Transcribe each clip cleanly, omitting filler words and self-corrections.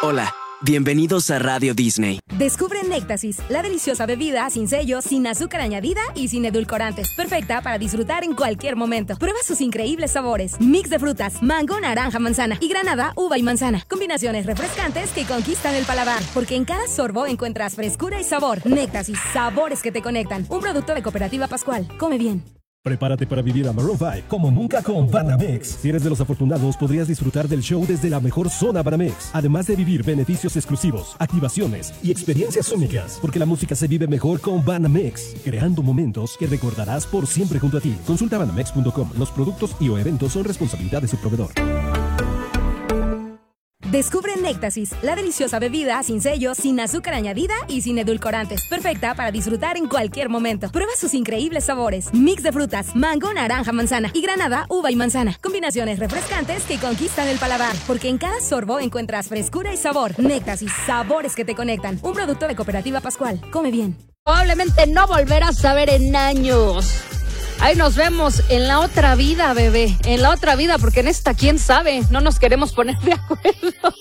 Hola, bienvenidos a Radio Disney. Descubre Néctasis, la deliciosa bebida sin sellos, sin azúcar añadida y sin edulcorantes. Perfecta para disfrutar en cualquier momento. Prueba sus increíbles sabores. Mix de frutas, mango, naranja, manzana y granada, uva y manzana. Combinaciones refrescantes que conquistan el paladar. Porque en cada sorbo encuentras frescura y sabor. Néctasis, sabores que te conectan. Un producto de Cooperativa Pascual. Come bien. Prepárate para vivir a Maroon 5 como nunca con Banamex. Si eres de los afortunados, podrías disfrutar del show desde la mejor zona Banamex. Además de vivir beneficios exclusivos, activaciones y experiencias únicas. Porque la música se vive mejor con Banamex. Creando momentos que recordarás por siempre junto a ti. Consulta banamex.com. Los productos y o eventos son responsabilidad de su proveedor. Descubre Néctasis, la deliciosa bebida sin sellos, sin azúcar añadida y sin edulcorantes. Perfecta para disfrutar en cualquier momento. Prueba sus increíbles sabores. Mix de frutas, mango, naranja, manzana y granada, uva y manzana. Combinaciones refrescantes que conquistan el paladar. Porque en cada sorbo encuentras frescura y sabor. Néctasis, sabores que te conectan. Un producto de Cooperativa Pascual. Come bien. Probablemente no volverás a ver en años. Ahí nos vemos en la otra vida, bebé. En la otra vida, porque en esta, quién sabe, no nos queremos poner de acuerdo.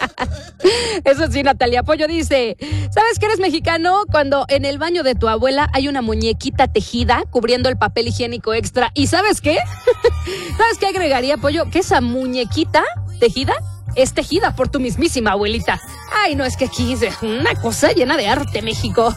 Eso sí, Natalia Pollo dice, ¿sabes que eres mexicano? Cuando en el baño de tu abuela hay una muñequita tejida cubriendo el papel higiénico extra. ¿Y sabes qué? ¿Sabes qué agregaría, Pollo? Que esa muñequita tejida es tejida por tu mismísima abuelita. Ay, no, es que aquí es una cosa llena de arte, México.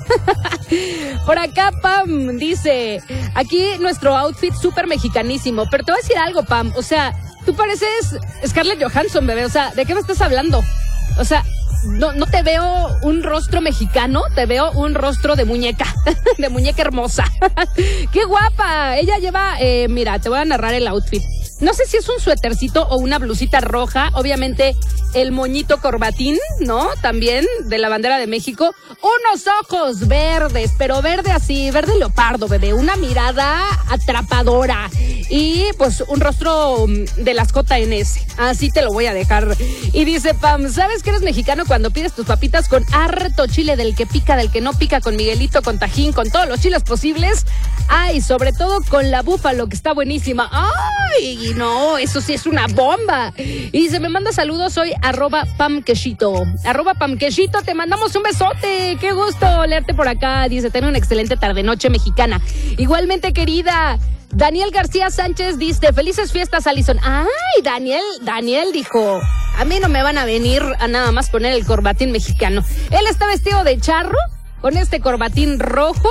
Por acá, Pam dice, aquí nuestro outfit súper mexicanísimo. Pero te voy a decir algo, Pam. O sea, tú pareces Scarlett Johansson, bebé. O sea, ¿de qué me estás hablando? O sea, no te veo un rostro mexicano, te veo un rostro de muñeca, de muñeca hermosa. ¡Qué guapa! Ella lleva, mira, te voy a narrar el outfit. No sé si es un suétercito o una blusita roja, obviamente el moñito corbatín, ¿no? También de la bandera de México. Unos ojos verdes, pero verde así, verde leopardo, bebé. Una mirada atrapadora y pues un rostro de las JNS. Así te lo voy a dejar. Y dice Pam, ¿sabes que eres mexicano cuando pides tus papitas con harto chile, del que pica, del que no pica, con Miguelito, con Tajín, con todos los chiles posibles? Ay, sobre todo con la búfalo, que está buenísima. ¡Ay! No, eso sí es una bomba. Y dice, me manda saludos, soy @pamqueshito. @pamqueshito, te mandamos un besote. Qué gusto leerte por acá. Dice, ten una excelente tarde-noche mexicana. Igualmente, querida. Daniel García Sánchez dice, felices fiestas, Alison. Ay, Daniel dijo, a mí no me van a venir a nada más poner el corbatín mexicano. Él está vestido de charro, con este corbatín rojo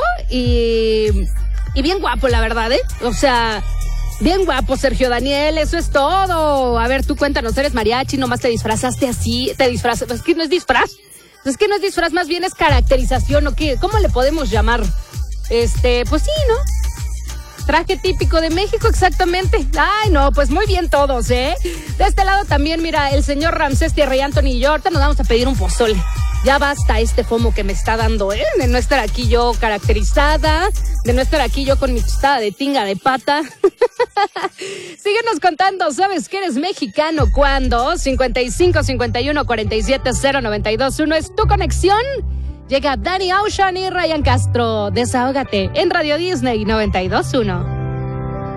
y bien guapo, la verdad, ¿eh? O sea, bien guapo, Sergio Daniel, eso es todo. A ver, tú cuéntanos, ¿eres mariachi? ¿Nomás te disfrazaste así? ¿Te disfrazas? Es que no es disfraz. Es que no es disfraz, más bien es caracterización, ¿o qué? ¿Cómo le podemos llamar? Pues sí, ¿no? Traje típico de México, exactamente. Ay, no, pues muy bien todos, ¿eh? De este lado también, mira, el señor Ramsés Tierra y Anthony y yo, ahorita nos vamos a pedir un pozole. Ya basta este FOMO que me está dando, ¿eh? De no estar aquí yo caracterizada, de no estar aquí yo con mi tostada de tinga de pata. Síguenos contando, ¿sabes que eres mexicano? ¿Cuándo? 55 51 47 092 1 es tu conexión. Llega Danny Ocean y Ryan Castro. Desahógate en Radio Disney 92.1.